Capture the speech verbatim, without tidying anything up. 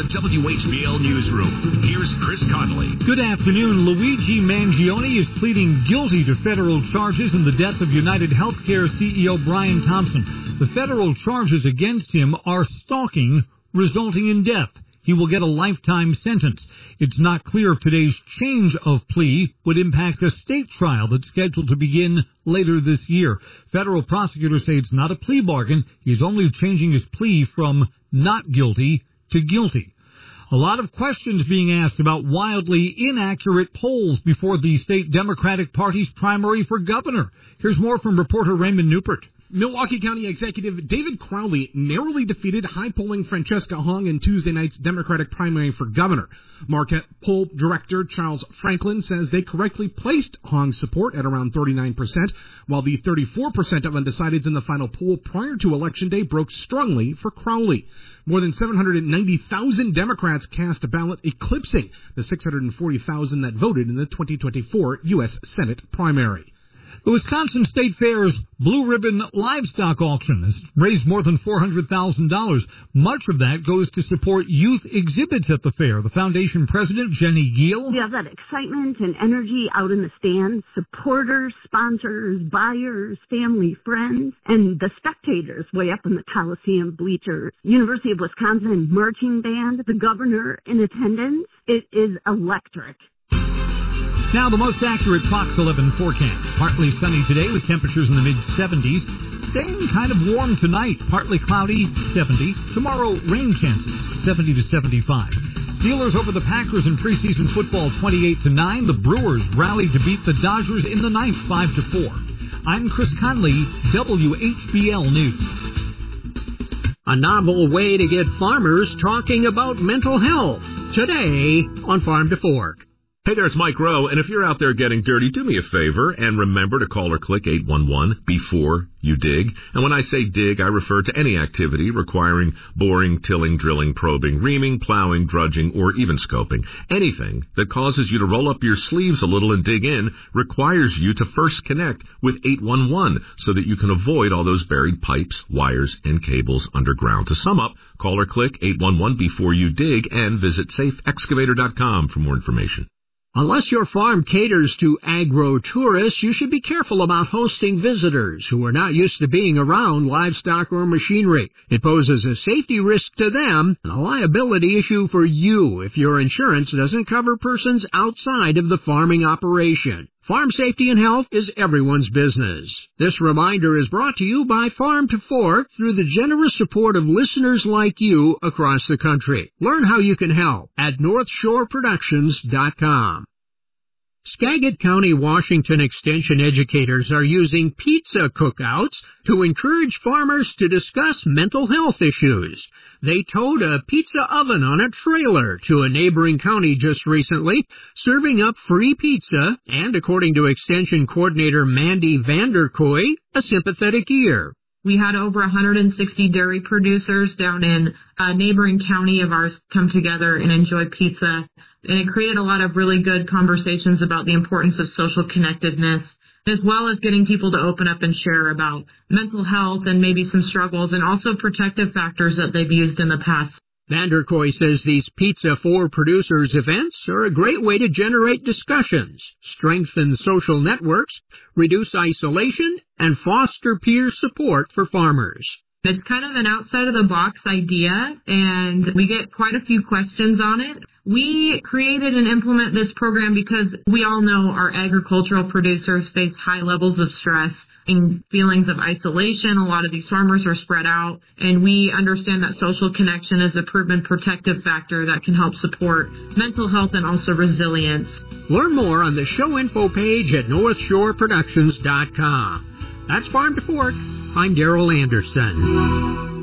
the W H B L Newsroom, here's Chris Conley. Good afternoon. Luigi Mangione is pleading guilty to federal charges in the death of United Healthcare C E O Brian Thompson. The federal charges against him are stalking, resulting in death. He will get a lifetime sentence. It's not clear if today's change of plea would impact a state trial that's scheduled to begin later this year. Federal prosecutors say it's not a plea bargain. He's only changing his plea from not guilty to guilty. A lot of questions being asked about wildly inaccurate polls before the state Democratic Party's primary for governor. Here's more from reporter Raymond Newport. Milwaukee County Executive David Crowley narrowly defeated high-polling Francesca Hong in Tuesday night's Democratic primary for governor. Marquette poll director Charles Franklin says they correctly placed Hong's support at around thirty-nine percent, while the thirty-four percent of undecideds in the final poll prior to Election Day broke strongly for Crowley. More than seven hundred ninety thousand Democrats cast a ballot, eclipsing the six hundred forty thousand that voted in the twenty twenty-four U S Senate primary. The Wisconsin State Fair's Blue Ribbon Livestock Auction has raised more than four hundred thousand dollars. Much of that goes to support youth exhibits at the fair. The foundation president, Jenny Giel. We have that excitement and energy out in the stands. Supporters, sponsors, buyers, family, friends, and the spectators way up in the Coliseum bleachers. University of Wisconsin marching band, the governor in attendance. It is electric. Now the most accurate Fox eleven forecast. Partly sunny today with temperatures in the mid-seventies. Staying kind of warm tonight. Partly cloudy, seventy. Tomorrow, rain chances, seventy to seventy-five. Steelers over the Packers in preseason football, twenty-eight to nine. The Brewers rallied to beat the Dodgers in the ninth, five to four. I'm Chris Conley, W H B L News. A novel way to get farmers talking about mental health. Today on Farm to Fork. Hey there, it's Mike Rowe, and if you're out there getting dirty, do me a favor and remember to call or click eight one one before you dig. And when I say dig, I refer to any activity requiring boring, tilling, drilling, probing, reaming, plowing, drudging, or even scoping. Anything that causes you to roll up your sleeves a little and dig in requires you to first connect with eight one one so that you can avoid all those buried pipes, wires, and cables underground. To sum up, call or click eight one one before you dig and visit safe excavator dot com for more information. Unless your farm caters to agro-tourists, you should be careful about hosting visitors who are not used to being around livestock or machinery. It poses a safety risk to them and a liability issue for you if your insurance doesn't cover persons outside of the farming operation. Farm safety and health is everyone's business. This reminder is brought to you by Farm to Fork through the generous support of listeners like you across the country. Learn how you can help at north shore productions dot com. Skagit County, Washington Extension educators are using pizza cookouts to encourage farmers to discuss mental health issues. They towed a pizza oven on a trailer to a neighboring county just recently, serving up free pizza and, according to Extension Coordinator Mandy Vanderkoy, a sympathetic ear. We had over one hundred sixty dairy producers down in a neighboring county of ours come together and enjoy pizza. And it created a lot of really good conversations about the importance of social connectedness, as well as getting people to open up and share about mental health and maybe some struggles and also protective factors that they've used in the past. Vanderkoy says these Pizza for Producers events are a great way to generate discussions, strengthen social networks, reduce isolation, and foster peer support for farmers. It's kind of an outside-of-the-box idea, and we get quite a few questions on it. We created and implement this program because we all know our agricultural producers face high levels of stress and feelings of isolation. A lot of these farmers are spread out, and we understand that social connection is a proven protective factor that can help support mental health and also resilience. Learn more on the show info page at north shore productions dot com. That's Farm to Fork. I'm Darrell Anderson.